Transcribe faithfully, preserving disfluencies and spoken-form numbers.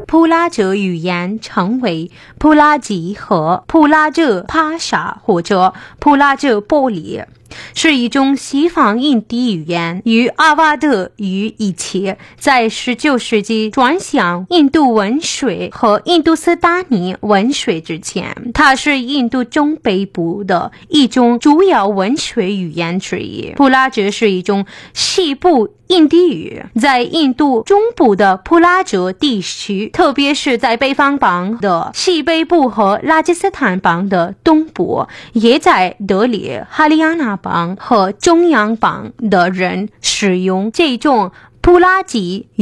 普拉哲语言称为普拉吉和普拉哲帕沙或者普拉哲波里，是一种西方印地语言，与阿瓦德语一起在十九世纪转向印度文学和印度斯坦尼文学之前。它是印度中北部的一种主要文学语言之一。普拉哲是一种西部印地语，在印度中部的普拉哲地区，特别是在北方邦的西北部和拉吉斯坦邦的东部，也在德里、哈里亚纳邦和中央邦的人使用这种普拉吉语